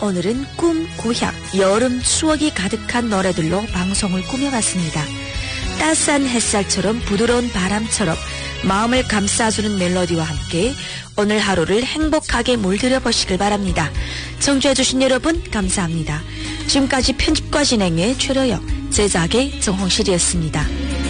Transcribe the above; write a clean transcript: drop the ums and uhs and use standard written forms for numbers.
오늘은 꿈, 고향, 여름 추억이 가득한 노래들로 방송을 꾸며봤습니다. 따스한 햇살처럼 부드러운 바람처럼 마음을 감싸주는 멜로디와 함께 오늘 하루를 행복하게 물들여 보시길 바랍니다. 청취해주신 여러분 감사합니다. 지금까지 편집과 진행의 최려영, 제작의 정홍실이었습니다.